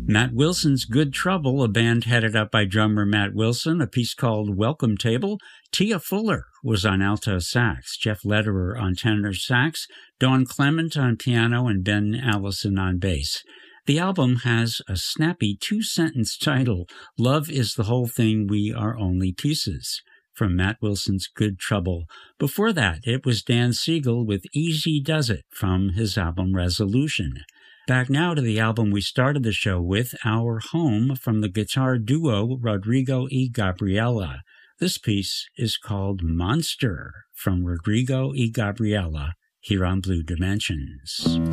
Matt Wilson's Good Trouble, a band headed up by drummer Matt Wilson, a piece called Welcome Table. Tia Fuller was on alto sax, Jeff Lederer on tenor sax, Dawn Clement on piano, and Ben Allison on bass. The album has a snappy two-sentence title, Love is the Whole Thing, We Are Only Pieces, from Matt Wilson's Good Trouble. Before that, it was Dan Siegel with Easy Does It from his album Resolution. Back now to the album we started the show with, Our Home, from the guitar duo Rodrigo y Gabriela. This piece is called Monster from Rodrigo y Gabriela here on Blue Dimensions.